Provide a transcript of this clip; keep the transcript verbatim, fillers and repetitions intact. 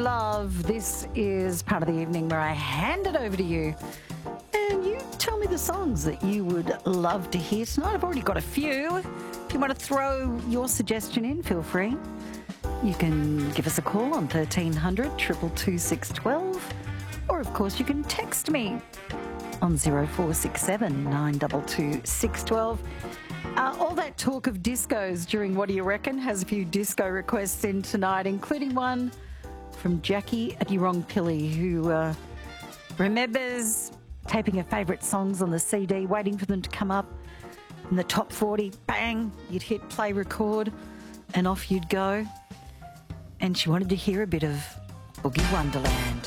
love. This is part of the evening where I hand it over to you and you tell me the songs that you would love to hear tonight. I've already got a few. If you want to throw your suggestion in, feel free. You can give us a call on thirteen hundred, two two two, six one two, or of course you can text me on zero four six seven, nine two two, six one two. Uh, all that talk of discos during What Do You Reckon has a few disco requests in tonight, including one from Jackie at Yoorongpilly, who uh, remembers taping her favourite songs on the C D, waiting for them to come up in the top forty. Bang, you'd hit play record and off you'd go. And she wanted to hear a bit of Boogie Wonderland.